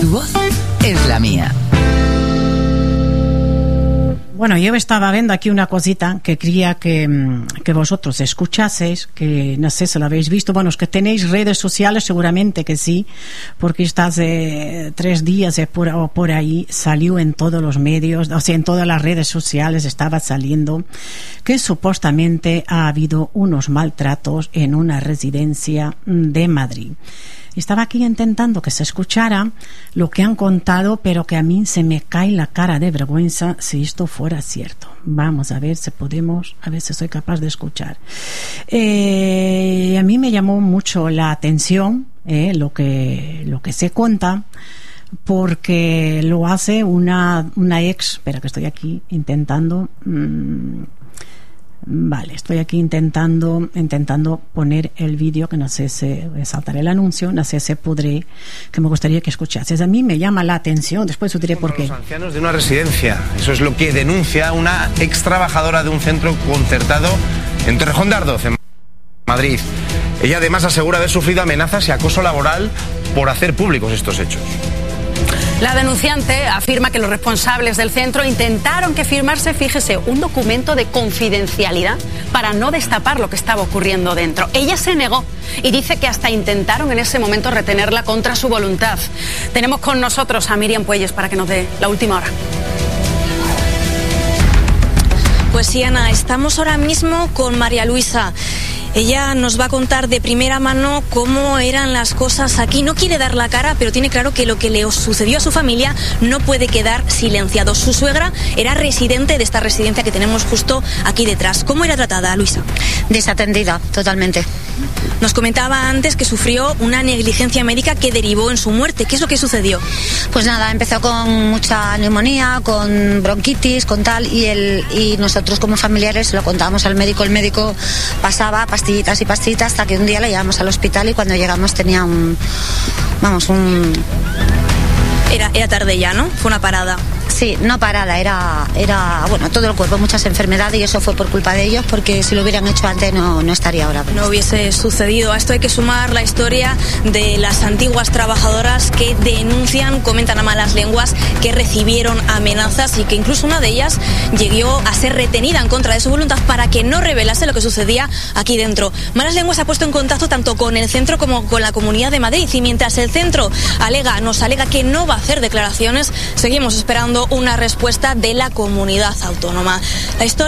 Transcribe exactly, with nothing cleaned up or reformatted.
Tu voz es la mía. Bueno, yo estaba viendo aquí una cosita que quería que, que vosotros escuchaseis, que no sé si lo habéis visto. Bueno, es que tenéis redes sociales, seguramente que sí, porque estas eh, tres días eh, por, o por ahí salió en todos los medios, o sea, en todas las redes sociales estaba saliendo que supuestamente ha habido unos maltratos en una residencia de Madrid. Estaba aquí intentando que se escuchara lo que han contado, pero que a mí se me cae la cara de vergüenza si esto fuera cierto. Vamos a ver si podemos, a ver si soy capaz de escuchar. Eh, a mí me llamó mucho la atención eh, lo que lo que se cuenta, porque lo hace una una ex. Espera, que estoy aquí intentando. Mmm, Vale, estoy aquí intentando intentando poner el vídeo, que no sé si saltaré el anuncio, no sé si podré, que me gustaría que escuchases. A mí me llama la atención, después os diré por qué. Los ancianos de una residencia, eso es lo que denuncia una ex trabajadora de un centro concertado en Torrejón de Ardoz, en Madrid. Ella además asegura haber sufrido amenazas y acoso laboral por hacer públicos estos hechos. La denunciante afirma que los responsables del centro intentaron que firmase, fíjese, un documento de confidencialidad para no destapar lo que estaba ocurriendo dentro. Ella se negó y dice que hasta intentaron en ese momento retenerla contra su voluntad. Tenemos con nosotros a Miriam Puelles para que nos dé la última hora. Pues sí, Ana, estamos ahora mismo con María Luisa. Ella nos va a contar de primera mano cómo eran las cosas aquí. No quiere dar la cara, pero tiene claro que lo que le sucedió a su familia no puede quedar silenciado. Su suegra era residente de esta residencia que tenemos justo aquí detrás. ¿Cómo era tratada, Luisa? Desatendida, totalmente. Nos comentaba antes que sufrió una negligencia médica que derivó en su muerte. ¿Qué es lo que sucedió? Pues nada, empezó con mucha neumonía, con bronquitis, con tal, y, el, y nosotros como familiares lo contábamos al médico. El médico pasaba, pastillitas y pastillitas, hasta que un día la llevamos al hospital y cuando llegamos tenía un... Vamos, un... Era, era tarde ya, ¿no? Fue una parada. Sí, no parada, era, era, bueno, todo el cuerpo, muchas enfermedades, y eso fue por culpa de ellos, porque si lo hubieran hecho antes no, no estaría ahora. No hubiese sucedido. A esto hay que sumar la historia de las antiguas trabajadoras que denuncian, comentan a malas lenguas, que recibieron amenazas y que incluso una de ellas llegó a ser retenida en contra de su voluntad para que no revelase lo que sucedía aquí dentro. Malas lenguas se ha puesto en contacto tanto con el centro como con la Comunidad de Madrid, y mientras el centro alega, nos alega que no va a hacer declaraciones, seguimos esperando una respuesta de la comunidad autónoma. La historia